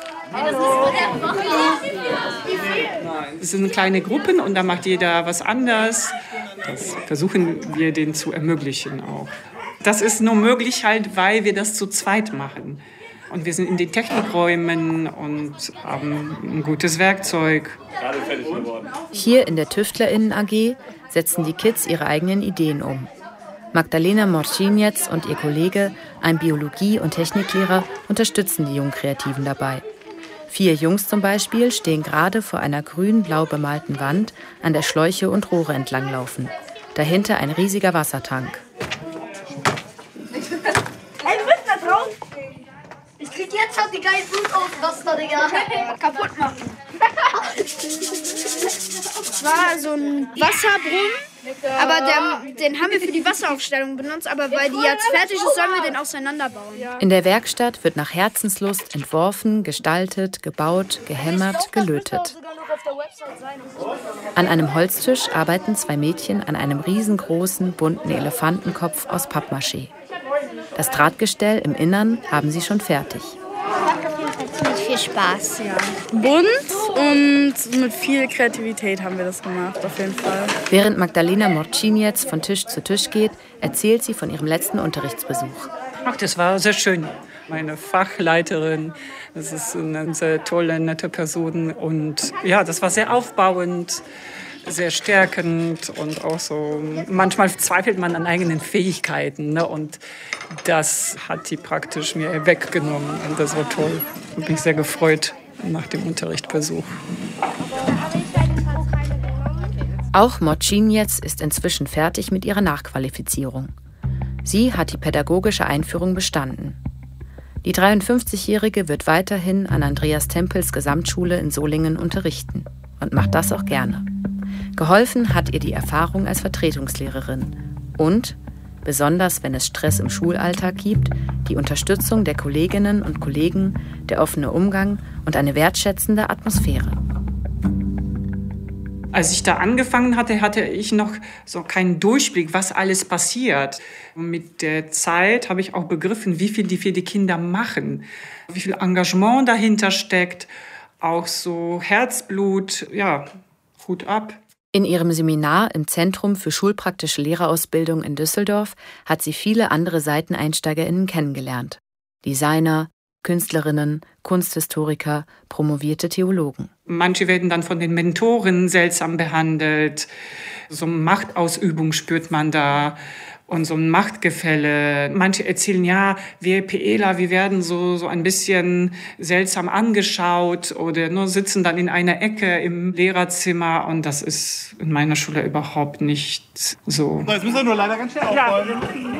Es sind kleine Gruppen und da macht jeder was anders. Das versuchen wir denen zu ermöglichen auch. Das ist nur möglich halt, weil wir das zu zweit machen. Und wir sind in den Technikräumen und haben ein gutes Werkzeug. Hier in der TüftlerInnen-A G setzen die Kids ihre eigenen Ideen um. Magdalena Morcinec und ihr Kollege, ein Biologie- und Techniklehrer, unterstützen die jungen Kreativen dabei. Vier Jungs zum Beispiel stehen gerade vor einer grün-blau bemalten Wand, an der Schläuche und Rohre entlanglaufen. Dahinter ein riesiger Wassertank. Ey, du bist da drauf! Ich krieg jetzt schon die geile Blutausraster, Digga. Kaputt machen. Es war so ein Wasserbrunnen, aber der, den haben wir für die Wasseraufstellung benutzt. Aber weil die jetzt fertig ist, sollen wir den auseinanderbauen. In der Werkstatt wird nach Herzenslust entworfen, gestaltet, gebaut, gehämmert, gelötet. An einem Holztisch arbeiten zwei Mädchen an einem riesengroßen, bunten Elefantenkopf aus Pappmaché. Das Drahtgestell im Innern haben sie schon fertig. Macht auf jeden Fall ziemlich viel Spaß. Ja. Bunt und mit viel Kreativität haben wir das gemacht, auf jeden Fall. Während Magdalena Morcinec von Tisch zu Tisch geht, erzählt sie von ihrem letzten Unterrichtsbesuch. Ach, das war sehr schön. Meine Fachleiterin, das ist eine sehr tolle, nette Person. Und ja, das war sehr aufbauend, sehr stärkend und auch so, manchmal zweifelt man an eigenen Fähigkeiten, ne? Und das hat die praktisch mir weggenommen und das war toll. Ich habe mich sehr gefreut nach dem Unterrichtsbesuch. Auch Morcinec ist inzwischen fertig mit ihrer Nachqualifizierung. Sie hat die pädagogische Einführung bestanden. Die dreiundfünfzigjährige wird weiterhin an Andreas Tempels Gesamtschule in Solingen unterrichten und macht das auch gerne. Geholfen hat ihr die Erfahrung als Vertretungslehrerin und, besonders wenn es Stress im Schulalltag gibt, die Unterstützung der Kolleginnen und Kollegen, der offene Umgang und eine wertschätzende Atmosphäre. Als ich da angefangen hatte, hatte ich noch so keinen Durchblick, was alles passiert. Und mit der Zeit habe ich auch begriffen, wie viel die für die Kinder machen, wie viel Engagement dahinter steckt, auch so Herzblut, ja, Hut ab. In ihrem Seminar im Zentrum für schulpraktische Lehrerausbildung in Düsseldorf hat sie viele andere SeiteneinsteigerInnen kennengelernt. Designer, Künstlerinnen, Kunsthistoriker, promovierte Theologen. Manche werden dann von den Mentoren seltsam behandelt. So eine Machtausübung spürt man da und so ein Machtgefälle. Manche erzählen, ja, wir PEler, wir werden so, so ein bisschen seltsam angeschaut oder nur sitzen dann in einer Ecke im Lehrerzimmer. Und das ist in meiner Schule überhaupt nicht so. So, jetzt müssen wir nur leider ganz schnell aufräumen.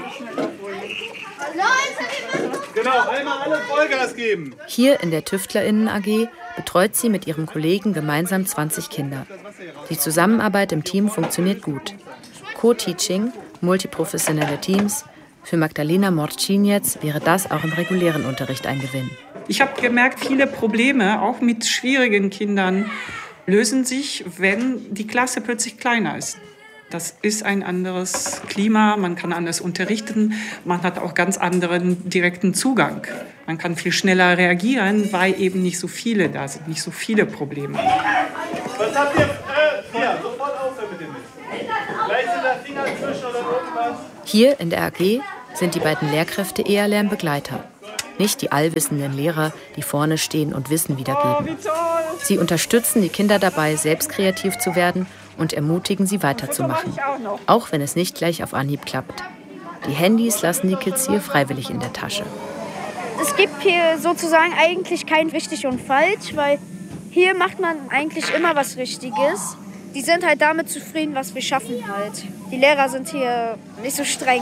Genau, einmal alle Vollgas geben. Hier in der TüftlerInnen-A G betreut sie mit ihrem Kollegen gemeinsam zwanzig Kinder. Die Zusammenarbeit im Team funktioniert gut. Co-Teaching, multiprofessionelle Teams. Für Magdalena Morcinec wäre das auch im regulären Unterricht ein Gewinn. Ich habe gemerkt, viele Probleme, auch mit schwierigen Kindern, lösen sich, wenn die Klasse plötzlich kleiner ist. Das ist ein anderes Klima, man kann anders unterrichten, man hat auch ganz anderen direkten Zugang. Man kann viel schneller reagieren, weil eben nicht so viele da sind, nicht so viele Probleme. Was habt ihr? Äh, hier, sofort aufhören mit dem Mist. Gleich sind da Finger zwischen oder irgendwas. Hier in der A G sind die beiden Lehrkräfte eher Lernbegleiter. Nicht die allwissenden Lehrer, die vorne stehen und Wissen wiedergeben. Sie unterstützen die Kinder dabei, selbst kreativ zu werden und ermutigen sie weiterzumachen, auch wenn es nicht gleich auf Anhieb klappt. Die Handys lassen die Kids hier freiwillig in der Tasche. Es gibt hier sozusagen eigentlich kein richtig und falsch, weil hier macht man eigentlich immer was Richtiges. Die sind halt damit zufrieden, was wir schaffen halt. Die Lehrer sind hier nicht so streng.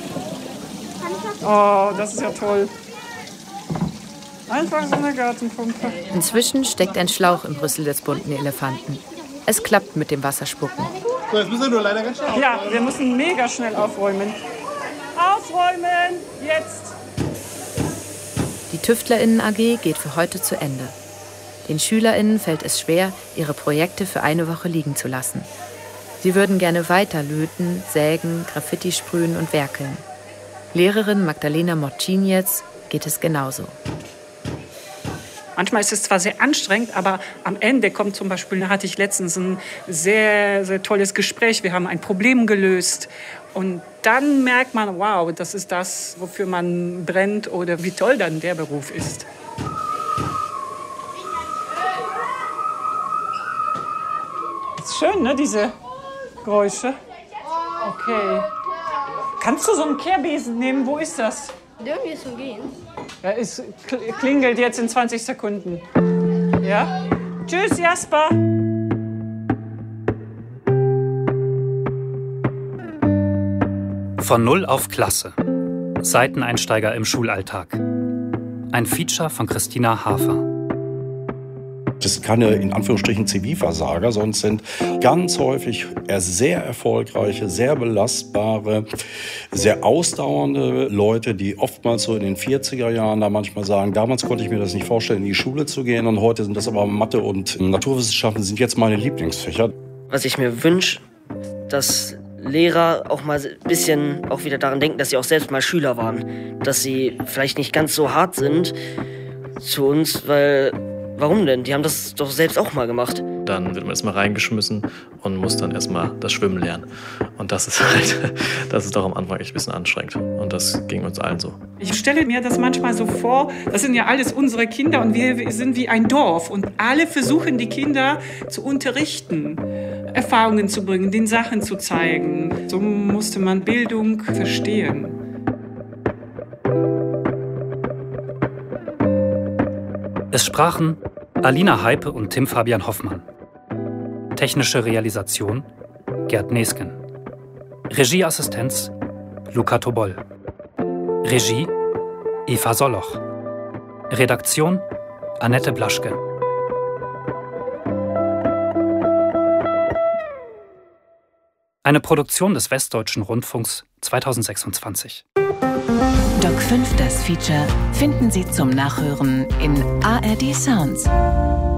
Oh, das ist ja toll. Einfach so eine Gartenpumpe. Inzwischen steckt ein Schlauch im Rüssel des bunten Elefanten. Es klappt mit dem Wasserspucken. So, jetzt müssen wir nur leider ganz schnell Ja, wir müssen mega schnell aufräumen. Aufräumen, jetzt! Die TüftlerInnen-A G geht für heute zu Ende. Den SchülerInnen fällt es schwer, ihre Projekte für eine Woche liegen zu lassen. Sie würden gerne weiter löten, sägen, Graffiti sprühen und werkeln. Lehrerin Magdalena Morcinec geht es genauso. Manchmal ist es zwar sehr anstrengend, aber am Ende kommt zum Beispiel, da hatte ich letztens ein sehr, sehr tolles Gespräch. Wir haben ein Problem gelöst. Und dann merkt man, wow, das ist das, wofür man brennt oder wie toll dann der Beruf ist. Das ist schön, ne, diese Geräusche. Okay. Kannst du so einen Kehrbesen nehmen? Wo ist das? Dürfen wir schon gehen? Ja, es klingelt jetzt in zwanzig Sekunden. Ja? Tschüss, Jasper. Von Null auf Klasse. Seiteneinsteiger im Schulalltag. Ein Feature von Christina Hafer. Das sind keine, in Anführungsstrichen, Zivilversager, sondern es sind ganz häufig sehr erfolgreiche, sehr belastbare, sehr ausdauernde Leute, die oftmals so in den vierziger Jahren da manchmal sagen, damals konnte ich mir das nicht vorstellen, in die Schule zu gehen und heute sind das aber Mathe und Naturwissenschaften sind jetzt meine Lieblingsfächer. Was ich mir wünsche, dass Lehrer auch mal ein bisschen auch wieder daran denken, dass sie auch selbst mal Schüler waren. Dass sie vielleicht nicht ganz so hart sind zu uns, weil warum denn? Die haben das doch selbst auch mal gemacht. Dann wird man erstmal reingeschmissen und muss dann erstmal das Schwimmen lernen. Und das ist halt, das ist doch am Anfang echt ein bisschen anstrengend. Und das ging uns allen so. Ich stelle mir das manchmal so vor, das sind ja alles unsere Kinder und wir sind wie ein Dorf. Und alle versuchen, die Kinder zu unterrichten, Erfahrungen zu bringen, den Sachen zu zeigen. So musste man Bildung verstehen. Es sprachen Alina Heipe und Tim Fabian Hoffmann. Technische Realisation Gerd Nesken. Regieassistenz Luca Tobol. Regie Eva Solloch. Redaktion Annette Blaschke. Eine Produktion des Westdeutschen Rundfunks zweitausendsechsundzwanzig. Doc fünf, das Feature, finden Sie zum Nachhören in A R D Sounds.